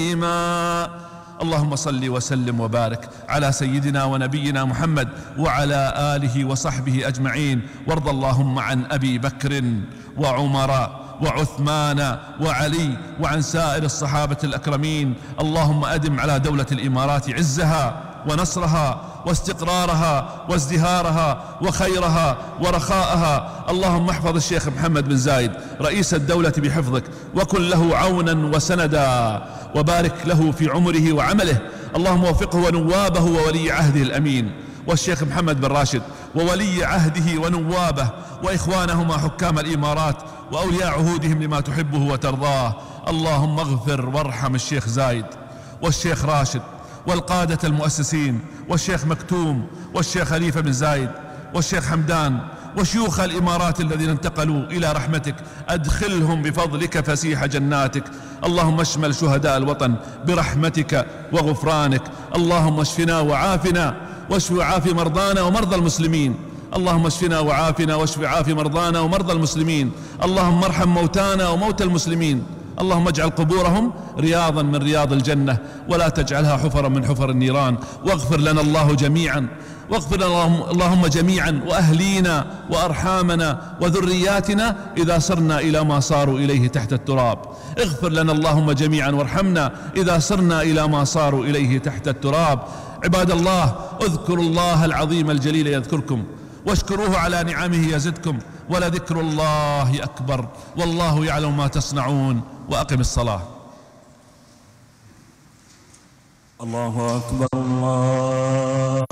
اللهم صل وسلم وبارك على سيدنا ونبينا محمد وعلى آله وصحبه أجمعين. وارض اللهم عن أبي بكر وعمر وعثمان وعلي وعن سائر الصحابة الأكرمين. اللهم أدم على دولة الإمارات عزها ونصرها واستقرارها وازدهارها وخيرها ورخاءها. اللهم احفظ الشيخ محمد بن زايد رئيس الدولة بحفظك، وكن له عونا وسندا، وبارك له في عمره وعمله. اللهم وفقه ونوابه وولي عهده الأمين، والشيخ محمد بن راشد وولي عهده ونوابه وإخوانهما حكام الإمارات وأولياء عهودهم لما تحبه وترضاه. اللهم اغفر وارحم الشيخ زايد والشيخ راشد والقادة المؤسسين والشيخ مكتوم والشيخ خليفة بن زايد والشيخ حمدان وشيوخ الإمارات الذين انتقلوا إلى رحمتك. أدخلهم بفضلك فسيح جناتك. اللهم اشمل شهداء الوطن برحمتك وغفرانك. اللهم اشفنا وعافنا واشف وعاف مرضانا ومرضى المسلمين. اللهم اشفنا وعافنا واشف عاف مرضانا ومرضى المسلمين. اللهم ارحم موتانا وموتى المسلمين. اللهم اجعل قبورهم رياضا من رياض الجنة، ولا تجعلها حفرا من حفر النيران. واغفر لنا الله جميعا، واغفر لنا اللهم جميعا، وأهلينا وأرحامنا وذرياتنا إذا صرنا إلى ما صاروا إليه تحت التراب. اغفر لنا اللهم جميعا وارحمنا إذا صرنا إلى ما صاروا إليه تحت التراب. عباد الله، اذكروا الله العظيم الجليل يذكركم، واشكروه على نعمه يزدكم، ولذكر الله أكبر، والله يعلم ما تصنعون. وأقم الصلاة. الله أكبر الله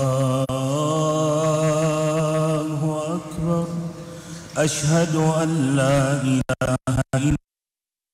أكبر. أشهد أن لا إله إلا